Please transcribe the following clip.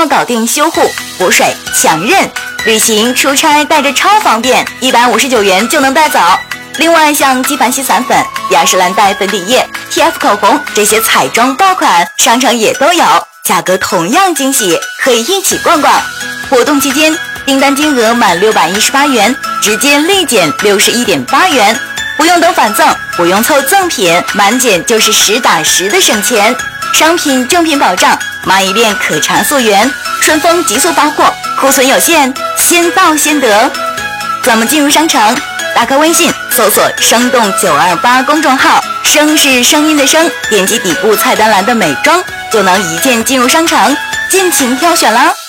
搞定修护、补水、强韧。旅行出差带着超方便，159元就能带走。另外像纪梵希散粉、雅诗兰黛粉底液、TF 口红这些彩妆爆款，商城也都有，价格同样惊喜，可以一起逛逛。活动期间，订单金额满618元，直接立减61.8元，不用等返赠，不用凑赠品，满减就是实打实的省钱。商品正品保障，买一遍可查溯源，顺丰急速发货，库存有限，先到先得。怎么进入商城？打开微信搜索生动928公众号，声是声音的声，点击底部菜单栏的美妆就能一键进入商城，尽情挑选啦。